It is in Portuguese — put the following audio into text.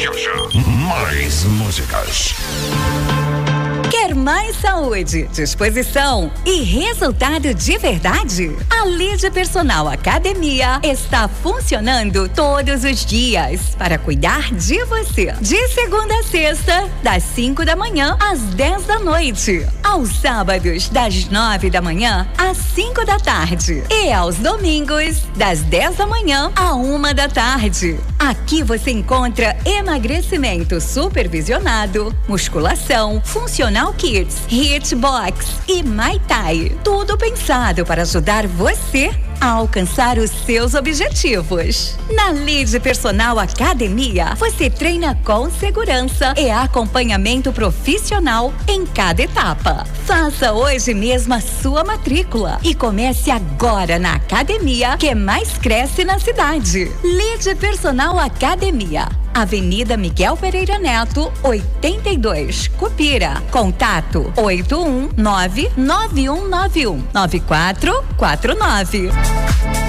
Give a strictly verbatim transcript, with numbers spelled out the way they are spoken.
Já, já. Mais músicas. Quer mais saúde, disposição e resultado de verdade? A Lide Personal Academia está funcionando todos os dias para cuidar de você. De segunda a sexta, das cinco da manhã às dez da noite. Aos sábados, das nove da manhã às cinco da tarde. E aos domingos, das dez da manhã à uma da tarde. Aqui você encontra emagrecimento supervisionado, musculação, funcional Kids, Hitbox e Muay Thai. Tudo pensado para ajudar você a alcançar os seus objetivos. Na Lide Personal Academia, você treina com segurança e acompanhamento profissional em cada etapa. Faça hoje mesmo a sua matrícula e comece agora na academia que mais cresce na cidade. Lide Personal Academia, Avenida Miguel Pereira Neto, oitenta e dois, Cupira. Contato oito um nove nove um nove um nove quatro quatro nove.